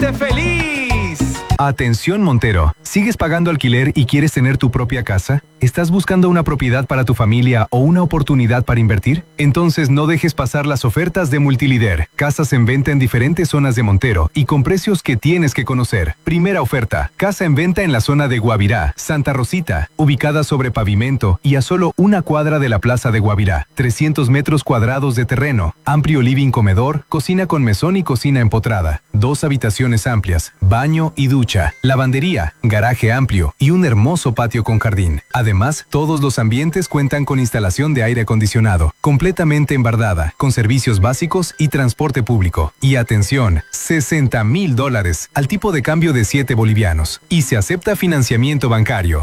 sé feliz. Atención Montero, ¿sigues pagando alquiler y quieres tener tu propia casa? ¿Estás buscando una propiedad para tu familia o una oportunidad para invertir? Entonces no dejes pasar las ofertas de Multilíder. Casas en venta en diferentes zonas de Montero y con precios que tienes que conocer. Primera oferta, casa en venta en la zona de Guavirá, Santa Rosita, ubicada sobre pavimento y a solo una cuadra de la plaza de Guavirá. 300 metros cuadrados de terreno, amplio living comedor, cocina con mesón y cocina empotrada. 2 habitaciones amplias, baño y ducha. Lavandería, garaje amplio y un hermoso patio con jardín. Además, todos los ambientes cuentan con instalación de aire acondicionado, completamente embardada, con servicios básicos y transporte público. Y atención, $60,000 al tipo de cambio de 7 bolivianos. Y se acepta financiamiento bancario.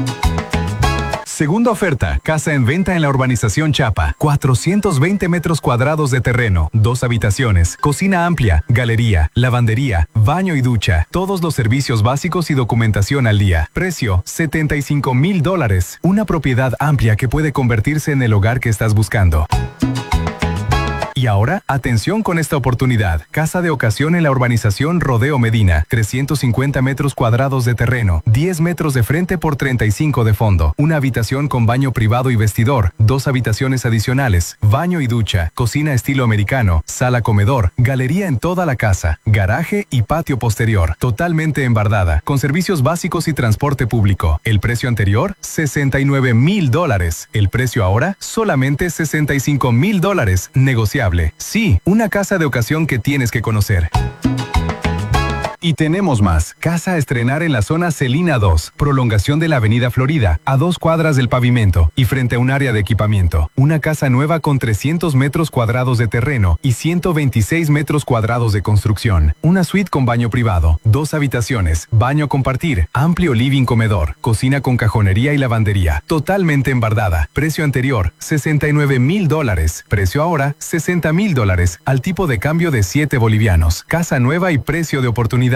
Segunda oferta, casa en venta en la urbanización Chapa, 420 metros cuadrados de terreno, 2 habitaciones, cocina amplia, galería, lavandería, baño y ducha, todos los servicios básicos y documentación al día. Precio, $75,000, una propiedad amplia que puede convertirse en el hogar que estás buscando. Y ahora, atención con esta oportunidad. Casa de ocasión en la urbanización Rodeo Medina. 350 metros cuadrados de terreno, 10 metros de frente por 35 de fondo. Una habitación con baño privado y vestidor, 2 habitaciones adicionales, baño y ducha, cocina estilo americano, sala comedor, galería en toda la casa, garaje y patio posterior. Totalmente embardada, con servicios básicos y transporte público. El precio anterior, $69,000. El precio ahora, solamente $65,000. Negociable. Sí, una casa de ocasión que tienes que conocer. Y tenemos más. Casa a estrenar en la zona Celina 2, prolongación de la Avenida Florida, a 2 cuadras del pavimento y frente a un área de equipamiento. Una casa nueva con 300 metros cuadrados de terreno y 126 metros cuadrados de construcción. Una suite con baño privado, 2 habitaciones, baño compartir, amplio living comedor, cocina con cajonería y lavandería. Totalmente embardada. Precio anterior, $69,000. Precio ahora, $60,000, al tipo de cambio de 7 bolivianos. Casa nueva y precio de oportunidad.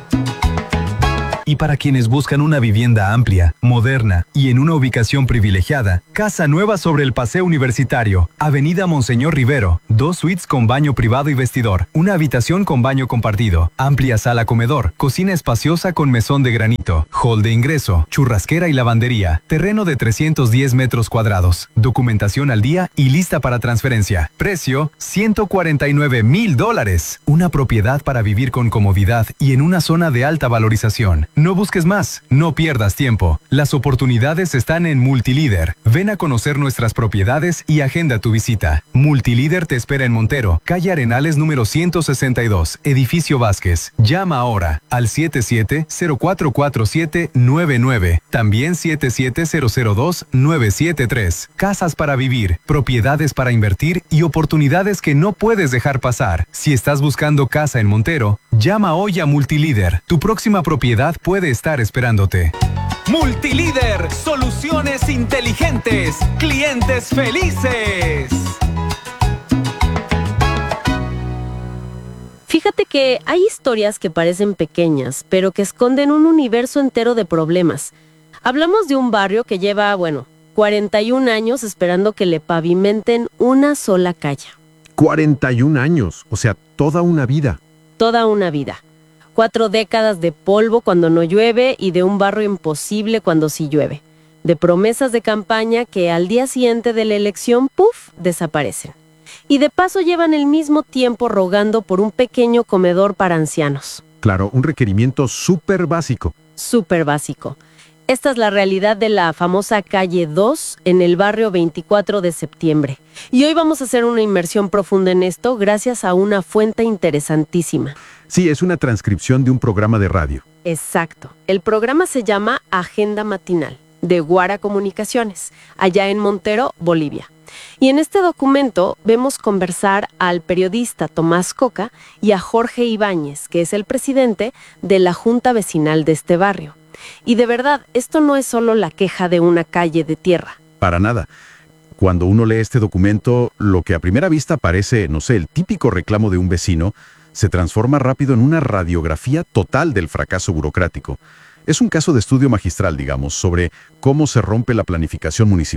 Y para quienes buscan una vivienda amplia, moderna y en una ubicación privilegiada, casa nueva sobre el Paseo Universitario, Avenida Monseñor Rivero, 2 suites con baño privado y vestidor, una habitación con baño compartido, amplia sala comedor, cocina espaciosa con mesón de granito, hall de ingreso, churrasquera y lavandería, terreno de 310 metros cuadrados, documentación al día y lista para transferencia. Precio, $149,000. Una propiedad para vivir con comodidad y en una zona de alta valorización. No busques más, no pierdas tiempo. Las oportunidades están en Multilíder. Ven a conocer nuestras propiedades y agenda tu visita. Multilíder te espera en Montero, calle Arenales número 162, Edificio Vázquez. Llama ahora al 77-044799, también 77-002-973. Casas para vivir, propiedades para invertir y oportunidades que no puedes dejar pasar. Si estás buscando casa en Montero, llama hoy a Multilíder. Tu próxima propiedad puede estar esperándote. Multilíder, soluciones inteligentes, clientes felices. Fíjate que hay historias que parecen pequeñas, pero que esconden un universo entero de problemas. Hablamos de un barrio que lleva, 41 años esperando que le pavimenten una sola calle. 41 años, o sea, toda una vida. Toda una vida. 4 décadas de polvo cuando no llueve y de un barrio imposible cuando sí llueve. De promesas de campaña que al día siguiente de la elección, ¡puf!, desaparecen. Y de paso llevan el mismo tiempo rogando por un pequeño comedor para ancianos. Claro, un requerimiento súper básico. Súper básico. Esta es la realidad de la famosa calle 2 en el barrio 24 de septiembre. Y hoy vamos a hacer una inmersión profunda en esto gracias a una fuente interesantísima. Sí, es una transcripción de un programa de radio. Exacto. El programa se llama Agenda Matinal, de Guara Comunicaciones, allá en Montero, Bolivia. Y en este documento vemos conversar al periodista Tomás Coca y a Jorge Ibáñez, que es el presidente de la Junta Vecinal de este barrio. Y de verdad, esto no es solo la queja de una calle de tierra. Para nada. Cuando uno lee este documento, lo que a primera vista parece, el típico reclamo de un vecino, se transforma rápido en una radiografía total del fracaso burocrático. Es un caso de estudio magistral, digamos, sobre cómo se rompe la planificación municipal.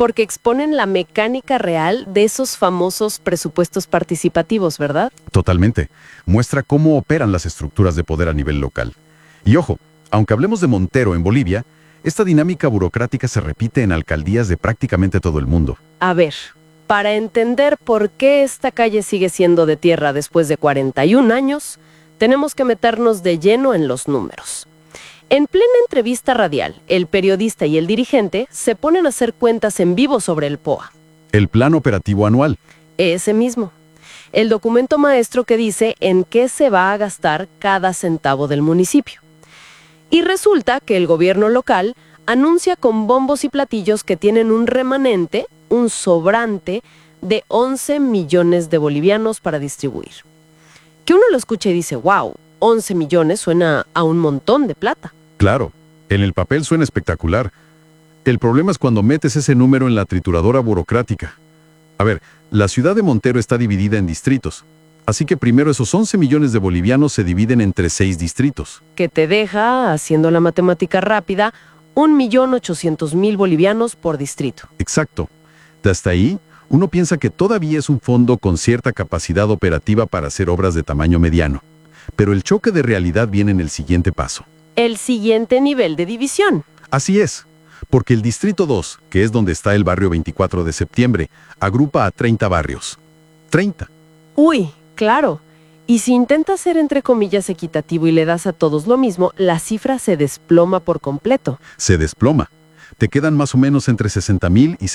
porque exponen la mecánica real de esos famosos presupuestos participativos, ¿verdad? Totalmente. Muestra cómo operan las estructuras de poder a nivel local. Y ojo, aunque hablemos de Montero en Bolivia, esta dinámica burocrática se repite en alcaldías de prácticamente todo el mundo. A ver, para entender por qué esta calle sigue siendo de tierra después de 41 años, tenemos que meternos de lleno en los números. En plena entrevista radial, el periodista y el dirigente se ponen a hacer cuentas en vivo sobre el POA. El Plan Operativo Anual. Ese mismo. El documento maestro que dice en qué se va a gastar cada centavo del municipio. Y resulta que el gobierno local anuncia con bombos y platillos que tienen un remanente, un sobrante, de 11 millones de bolivianos para distribuir. Que uno lo escucha y dice, wow, 11 millones suena a un montón de plata. Claro, en el papel suena espectacular. El problema es cuando metes ese número en la trituradora burocrática. A ver, la ciudad de Montero está dividida en distritos. Así que primero esos 11 millones de bolivianos se dividen entre 6 distritos. Que te deja, haciendo la matemática rápida, 1.800.000 bolivianos por distrito. Exacto. De hasta ahí, uno piensa que todavía es un fondo con cierta capacidad operativa para hacer obras de tamaño mediano. Pero el choque de realidad viene en el siguiente paso. El siguiente nivel de división. Así es, porque el Distrito 2, que es donde está el barrio 24 de septiembre, agrupa a 30 barrios. 30. Uy, claro. Y si intentas ser entre comillas equitativo y le das a todos lo mismo, la cifra se desploma por completo. Se desploma. Te quedan más o menos entre 60.000 y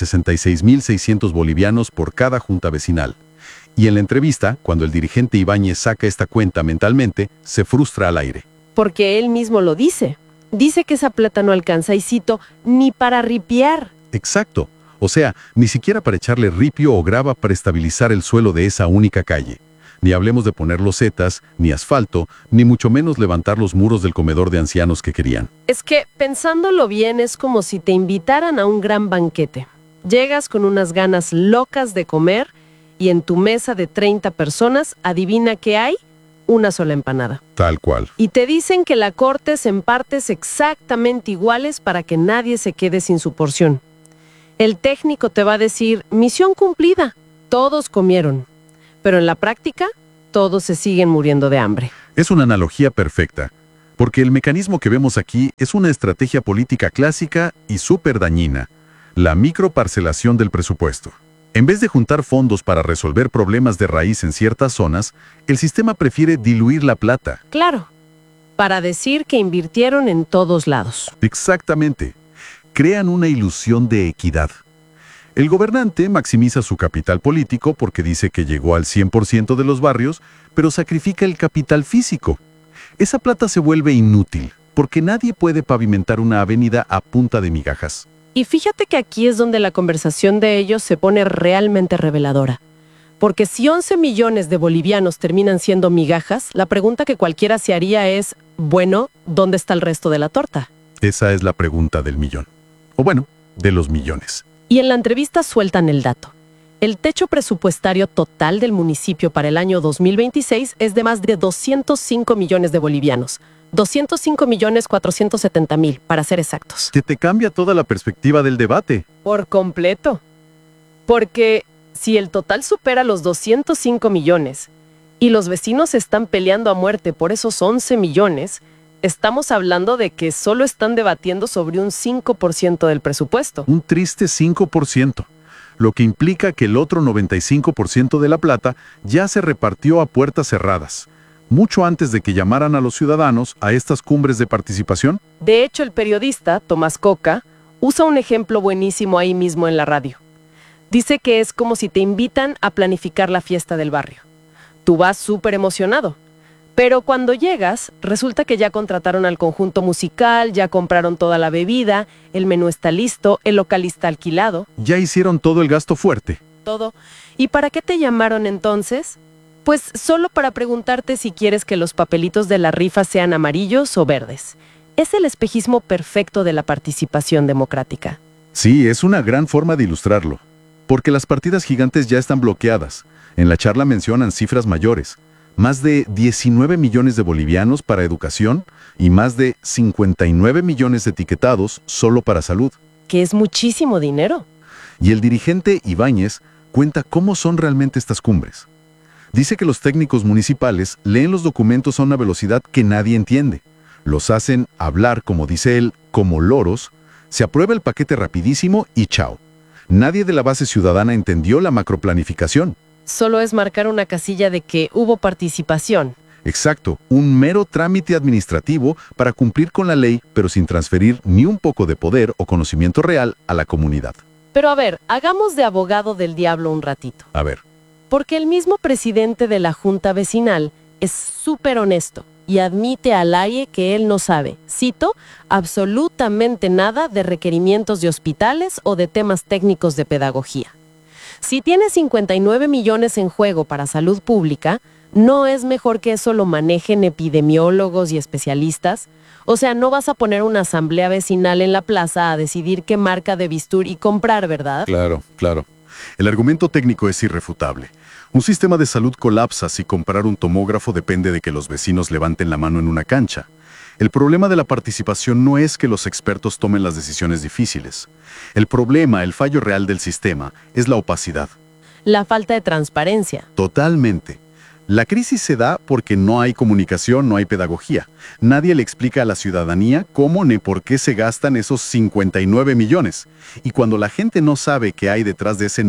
66.600 bolivianos por cada junta vecinal. Y en la entrevista, cuando el dirigente Ibáñez saca esta cuenta mentalmente, se frustra al aire. Porque él mismo lo dice. Dice que esa plata no alcanza, y cito, ni para ripiar. Exacto. O sea, ni siquiera para echarle ripio o grava para estabilizar el suelo de esa única calle. Ni hablemos de poner losetas, ni asfalto, ni mucho menos levantar los muros del comedor de ancianos que querían. Es que, pensándolo bien, es como si te invitaran a un gran banquete. Llegas con unas ganas locas de comer y en tu mesa de 30 personas, adivina qué hay, una sola empanada. Tal cual. Y te dicen que la cortes en partes exactamente iguales para que nadie se quede sin su porción. El técnico te va a decir, misión cumplida, todos comieron. Pero en la práctica, todos se siguen muriendo de hambre. Es una analogía perfecta, porque el mecanismo que vemos aquí es una estrategia política clásica y súper dañina, la microparcelación del presupuesto. En vez de juntar fondos para resolver problemas de raíz en ciertas zonas, el sistema prefiere diluir la plata. Claro, para decir que invirtieron en todos lados. Exactamente. Crean una ilusión de equidad. El gobernante maximiza su capital político porque dice que llegó al 100% de los barrios, pero sacrifica el capital físico. Esa plata se vuelve inútil, porque nadie puede pavimentar una avenida a punta de migajas. Y fíjate que aquí es donde la conversación de ellos se pone realmente reveladora. Porque si 11 millones de bolivianos terminan siendo migajas, la pregunta que cualquiera se haría es, bueno, ¿dónde está el resto de la torta? Esa es la pregunta del millón. O bueno, de los millones. Y en la entrevista sueltan el dato. El techo presupuestario total del municipio para el año 2026 es de más de 205 millones de bolivianos. 205.470.000, para ser exactos. Que te cambia toda la perspectiva del debate. Por completo. Porque si el total supera los 205 millones y los vecinos están peleando a muerte por esos 11 millones, estamos hablando de que solo están debatiendo sobre un 5% del presupuesto. Un triste 5%, lo que implica que el otro 95% de la plata ya se repartió a puertas cerradas, mucho antes de que llamaran a los ciudadanos a estas cumbres de participación. De hecho, el periodista, Tomás Coca, usa un ejemplo buenísimo ahí mismo en la radio. Dice que es como si te invitan a planificar la fiesta del barrio. Tú vas súper emocionado. Pero cuando llegas, resulta que ya contrataron al conjunto musical, ya compraron toda la bebida, el menú está listo, el local está alquilado. Ya hicieron todo el gasto fuerte. Todo. ¿Y para qué te llamaron entonces? Pues solo para preguntarte si quieres que los papelitos de la rifa sean amarillos o verdes. Es el espejismo perfecto de la participación democrática. Sí, es una gran forma de ilustrarlo. Porque las partidas gigantes ya están bloqueadas. En la charla mencionan cifras mayores. Más de 19 millones de bolivianos para educación y más de 59 millones etiquetados solo para salud. Que es muchísimo dinero. Y el dirigente Ibáñez cuenta cómo son realmente estas cumbres. Dice que los técnicos municipales leen los documentos a una velocidad que nadie entiende. Los hacen hablar, como dice él, como loros, se aprueba el paquete rapidísimo y chao. Nadie de la base ciudadana entendió la macroplanificación. Solo es marcar una casilla de que hubo participación. Exacto, un mero trámite administrativo para cumplir con la ley, pero sin transferir ni un poco de poder o conocimiento real a la comunidad. Pero a ver, hagamos de abogado del diablo un ratito. A ver, Porque el mismo presidente de la Junta Vecinal es súper honesto y admite al aire que él no sabe, cito, absolutamente nada de requerimientos de hospitales o de temas técnicos de pedagogía. Si tiene 59 millones en juego para salud pública, ¿no es mejor que eso lo manejen epidemiólogos y especialistas? O sea, no vas a poner una asamblea vecinal en la plaza a decidir qué marca de bisturí comprar, ¿verdad? claro, claro. El argumento técnico es irrefutable. Un sistema de salud colapsa si comprar un tomógrafo depende de que los vecinos levanten la mano en una cancha. El problema de la participación no es que los expertos tomen las decisiones difíciles. El problema, el fallo real del sistema, es la opacidad. La falta de transparencia. Totalmente. La crisis se da porque no hay comunicación, no hay pedagogía. Nadie le explica a la ciudadanía cómo ni por qué se gastan esos 59 millones. Y cuando la gente no sabe qué hay detrás de ese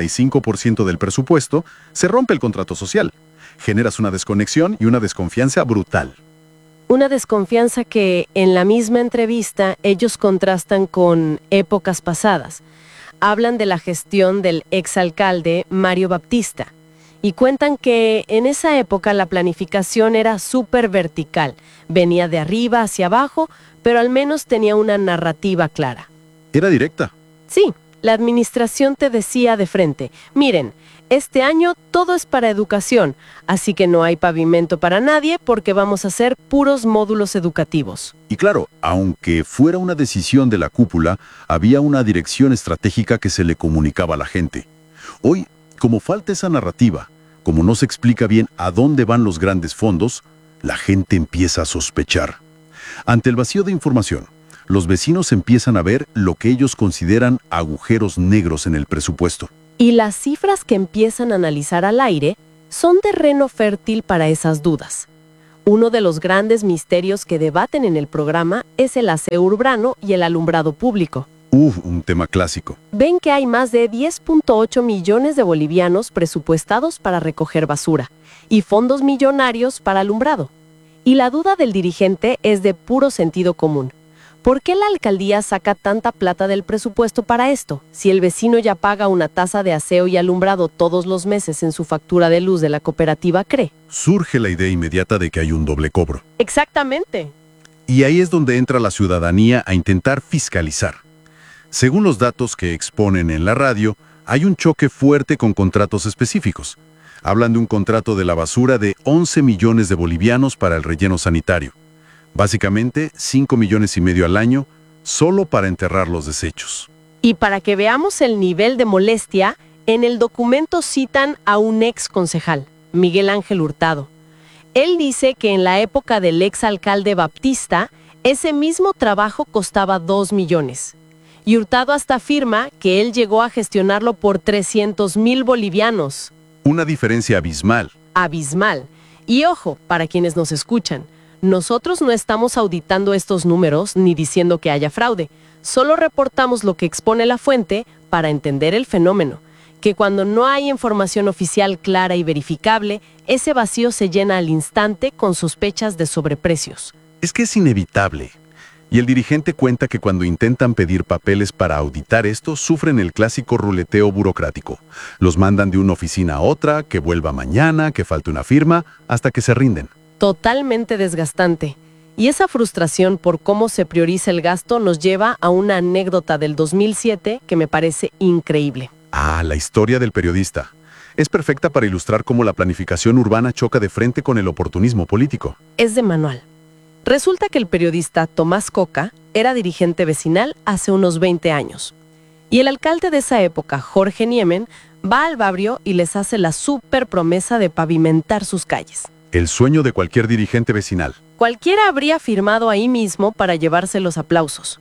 95% del presupuesto, se rompe el contrato social. Generas una desconexión y una desconfianza brutal. Una desconfianza que en la misma entrevista ellos contrastan con épocas pasadas. Hablan de la gestión del exalcalde Mario Baptista y cuentan que en esa época la planificación era súper vertical. Venía de arriba hacia abajo, pero al menos tenía una narrativa clara. Era directa. Sí, la administración te decía de frente, miren, este año todo es para educación, así que no hay pavimento para nadie porque vamos a hacer puros módulos educativos. Y claro, aunque fuera una decisión de la cúpula, había una dirección estratégica que se le comunicaba a la gente. Hoy, como falta esa narrativa, como no se explica bien a dónde van los grandes fondos, la gente empieza a sospechar. Ante el vacío de información, los vecinos empiezan a ver lo que ellos consideran agujeros negros en el presupuesto. Y las cifras que empiezan a analizar al aire son terreno fértil para esas dudas. Uno de los grandes misterios que debaten en el programa es el aseo urbano y el alumbrado público. Un tema clásico. Ven que hay más de 10.8 millones de bolivianos presupuestados para recoger basura y fondos millonarios para alumbrado. Y la duda del dirigente es de puro sentido común. ¿Por qué la alcaldía saca tanta plata del presupuesto para esto, si el vecino ya paga una tasa de aseo y alumbrado todos los meses en su factura de luz de la cooperativa CRE? Surge la idea inmediata de que hay un doble cobro. Exactamente. Y ahí es donde entra la ciudadanía a intentar fiscalizar. Según los datos que exponen en la radio, hay un choque fuerte con contratos específicos. Hablan de un contrato de la basura de 11 millones de bolivianos para el relleno sanitario. Básicamente, 5,5 millones al año, solo para enterrar los desechos. Y para que veamos el nivel de molestia, en el documento citan a un ex concejal, Miguel Ángel Hurtado. Él dice que en la época del ex alcalde Baptista, ese mismo trabajo costaba 2 millones. Y Hurtado hasta afirma que él llegó a gestionarlo por 300,000 bolivianos. Una diferencia abismal. Abismal. Y ojo, para quienes nos escuchan, nosotros no estamos auditando estos números ni diciendo que haya fraude. Solo reportamos lo que expone la fuente para entender el fenómeno. Que cuando no hay información oficial clara y verificable, ese vacío se llena al instante con sospechas de sobreprecios. Es que es inevitable. Y el dirigente cuenta que cuando intentan pedir papeles para auditar esto, sufren el clásico ruleteo burocrático. Los mandan de una oficina a otra, que vuelva mañana, que falte una firma, hasta que se rinden. Totalmente desgastante. Y esa frustración por cómo se prioriza el gasto nos lleva a una anécdota del 2007 que me parece increíble. La historia del periodista. Es perfecta para ilustrar cómo la planificación urbana choca de frente con el oportunismo político. Es de manual. Resulta que el periodista Tomás Coca era dirigente vecinal hace unos 20 años. Y el alcalde de esa época, Jorge Niemen, va al barrio y les hace la súper promesa de pavimentar sus calles. El sueño de cualquier dirigente vecinal. Cualquiera habría firmado ahí mismo para llevarse los aplausos.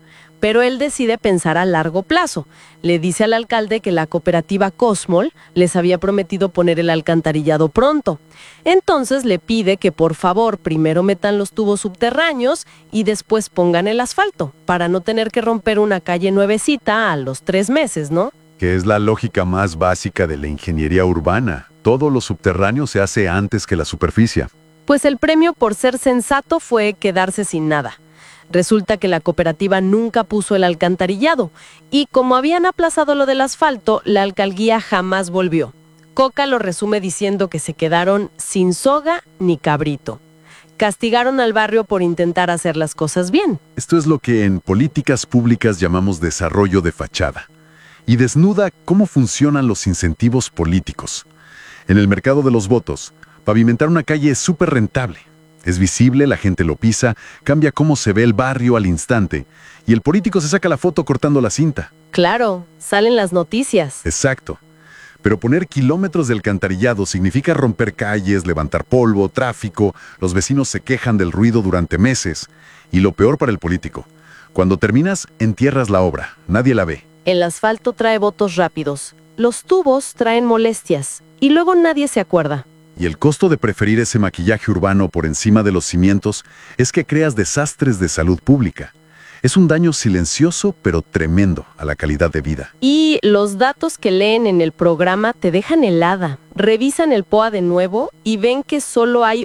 Pero él decide pensar a largo plazo. Le dice al alcalde que la cooperativa Cosmol les había prometido poner el alcantarillado pronto. Entonces le pide que por favor primero metan los tubos subterráneos y después pongan el asfalto, para no tener que romper una calle nuevecita a los 3 meses, ¿no? Que es la lógica más básica de la ingeniería urbana. Todo lo subterráneo se hace antes que la superficie. Pues el premio por ser sensato fue quedarse sin nada. Resulta que la cooperativa nunca puso el alcantarillado y como habían aplazado lo del asfalto, la alcaldía jamás volvió. Coca lo resume diciendo que se quedaron sin soga ni cabrito. Castigaron al barrio por intentar hacer las cosas bien. Esto es lo que en políticas públicas llamamos desarrollo de fachada. Y desnuda cómo funcionan los incentivos políticos. En el mercado de los votos, pavimentar una calle es súper rentable. Es visible, la gente lo pisa, cambia cómo se ve el barrio al instante, y el político se saca la foto cortando la cinta. Claro, salen las noticias. Exacto. Pero poner kilómetros de alcantarillado significa romper calles, levantar polvo, tráfico, los vecinos se quejan del ruido durante meses. Y lo peor para el político, cuando terminas, entierras la obra, nadie la ve. El asfalto trae votos rápidos, los tubos traen molestias, y luego nadie se acuerda. Y el costo de preferir ese maquillaje urbano por encima de los cimientos es que creas desastres de salud pública. Es un daño silencioso pero tremendo a la calidad de vida. Y los datos que leen en el programa te dejan helada. Revisan el POA de nuevo y ven que solo hay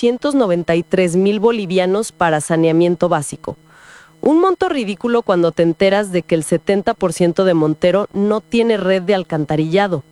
893,000 bolivianos para saneamiento básico. Un monto ridículo cuando te enteras de que el 70% de Montero no tiene red de alcantarillado.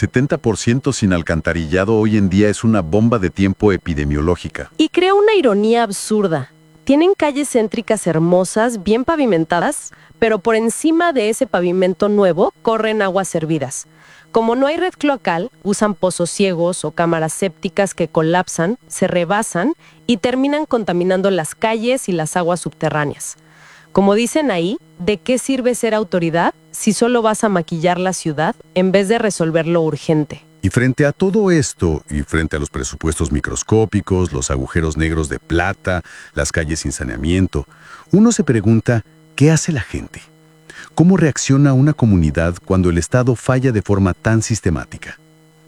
70% sin alcantarillado hoy en día es una bomba de tiempo epidemiológica. Y crea una ironía absurda. Tienen calles céntricas hermosas, bien pavimentadas, pero por encima de ese pavimento nuevo corren aguas servidas. Como no hay red cloacal, usan pozos ciegos o cámaras sépticas que colapsan, se rebasan y terminan contaminando las calles y las aguas subterráneas. Como dicen ahí, ¿de qué sirve ser autoridad si solo vas a maquillar la ciudad en vez de resolver lo urgente? Y frente a todo esto, y frente a los presupuestos microscópicos, los agujeros negros de plata, las calles sin saneamiento, uno se pregunta, ¿qué hace la gente? ¿Cómo reacciona una comunidad cuando el Estado falla de forma tan sistemática?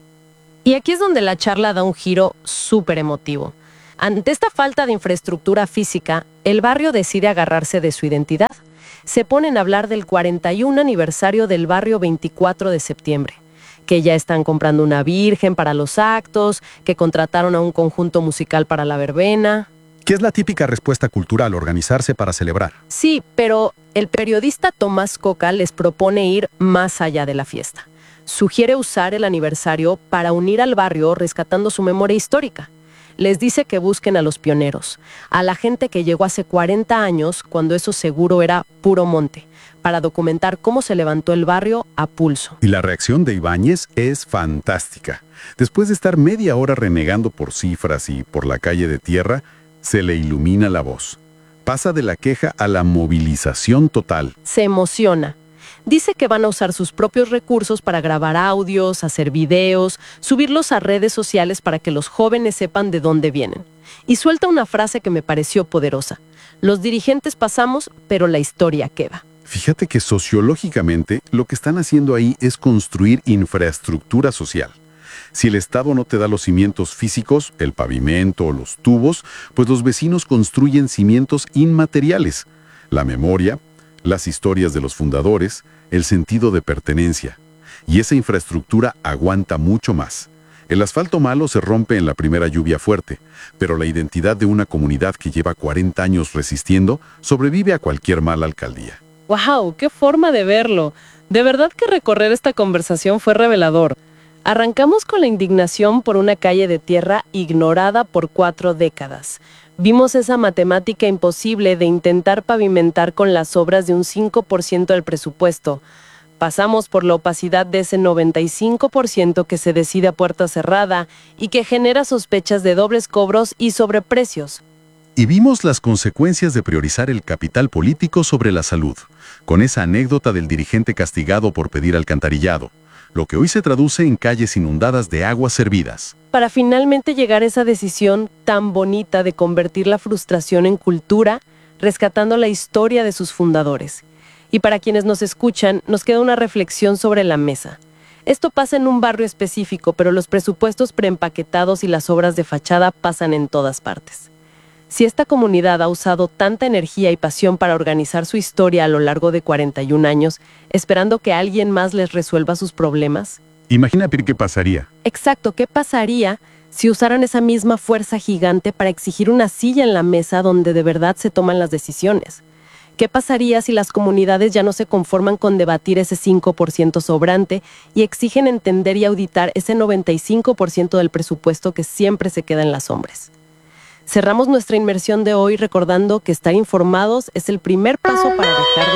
Y aquí es donde la charla da un giro súper emotivo. Ante esta falta de infraestructura física, el barrio decide agarrarse de su identidad. Se ponen a hablar del 41 aniversario del barrio 24 de septiembre, que ya están comprando una virgen para los actos, que contrataron a un conjunto musical para la verbena. ¿Qué es la típica respuesta cultural, organizarse para celebrar? Sí, pero el periodista Tomás Coca les propone ir más allá de la fiesta. Sugiere usar el aniversario para unir al barrio rescatando su memoria histórica. Les dice que busquen a los pioneros, a la gente que llegó hace 40 años cuando eso seguro era puro monte, para documentar cómo se levantó el barrio a pulso. Y la reacción de Ibáñez es fantástica. Después de estar media hora renegando por cifras y por la calle de tierra, se le ilumina la voz. Pasa de la queja a la movilización total. Se emociona. Dice que van a usar sus propios recursos para grabar audios, hacer videos, subirlos a redes sociales para que los jóvenes sepan de dónde vienen. Y suelta una frase que me pareció poderosa. Los dirigentes pasamos, pero la historia queda. Fíjate que sociológicamente lo que están haciendo ahí es construir infraestructura social. Si el Estado no te da los cimientos físicos, el pavimento o los tubos, pues los vecinos construyen cimientos inmateriales. La memoria, las historias de los fundadores, el sentido de pertenencia. Y esa infraestructura aguanta mucho más. El asfalto malo se rompe en la primera lluvia fuerte, pero la identidad de una comunidad que lleva 40 años resistiendo sobrevive a cualquier mala alcaldía. ¡Wow! ¡Qué forma de verlo! De verdad que recorrer esta conversación fue revelador. Arrancamos con la indignación por una calle de tierra ignorada por 4 décadas. Vimos esa matemática imposible de intentar pavimentar con las obras de un 5% del presupuesto. Pasamos por la opacidad de ese 95% que se decide a puerta cerrada y que genera sospechas de dobles cobros y sobreprecios. Y vimos las consecuencias de priorizar el capital político sobre la salud, con esa anécdota del dirigente castigado por pedir alcantarillado, lo que hoy se traduce en calles inundadas de aguas servidas. Para finalmente llegar a esa decisión tan bonita de convertir la frustración en cultura, rescatando la historia de sus fundadores. Y para quienes nos escuchan, nos queda una reflexión sobre la mesa. Esto pasa en un barrio específico, pero los presupuestos preempaquetados y las obras de fachada pasan en todas partes. Si esta comunidad ha usado tanta energía y pasión para organizar su historia a lo largo de 41 años, esperando que alguien más les resuelva sus problemas. Imagina qué pasaría. Exacto, ¿qué pasaría si usaran esa misma fuerza gigante para exigir una silla en la mesa donde de verdad se toman las decisiones? ¿Qué pasaría si las comunidades ya no se conforman con debatir ese 5% sobrante y exigen entender y auditar ese 95% del presupuesto que siempre se queda en las sombras? Cerramos nuestra inmersión de hoy recordando que estar informados es el primer paso para dejar de